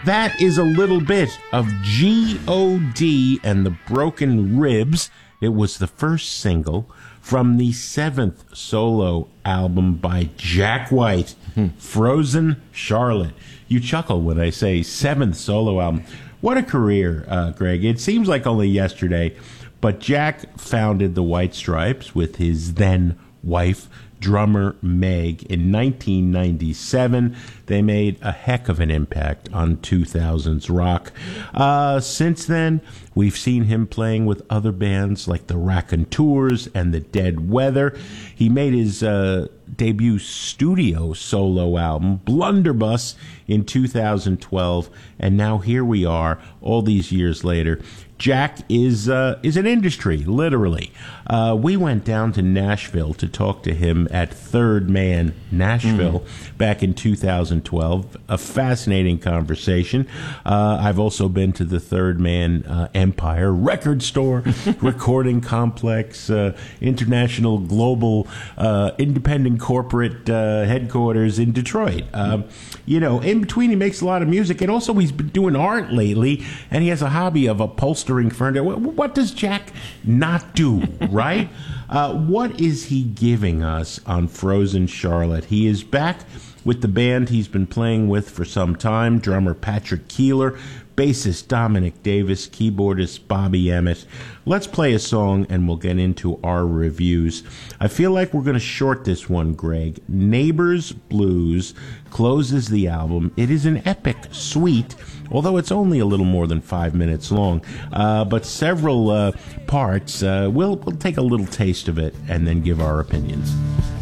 That is a little bit of G.O.D. and the Broken Ribs. It was the first single from the 7th solo album by Jack White, Frozen Charlotte. You chuckle when I say 7th solo album. What a career, Greg. It seems like only yesterday, but Jack founded the White Stripes with his then wife, drummer Meg, in 1997. They made a heck of an impact on 2000s rock. Since then, we've seen him playing with other bands like the Raconteurs and the Dead Weather. He made his debut studio solo album, Blunderbuss, in 2012, and now here we are, all these years later. Jack is an industry, literally. We went down to Nashville to talk to him at Third Man Nashville back in 2012. A fascinating conversation. I've also been to the Third Man Empire Record Store, Recording Complex, International Global Independent Corporate Headquarters in Detroit. In between, he makes a lot of music, and also he's been doing art lately, and he has a hobby of upholstering furniture. What does Jack not do, right? What is he giving us on Frozen Charlotte? He is back with the band he's been playing with for some time, drummer Patrick Keeler, bassist Dominic Davis, keyboardist Bobby Emmett. Let's play a song and we'll get into our reviews. I feel like we're going to short this one, Greg. Neighbors Blues closes the album. It is an epic suite, although it's only a little more than 5 minutes long. But several parts. We'll take a little taste of it and then give our opinions.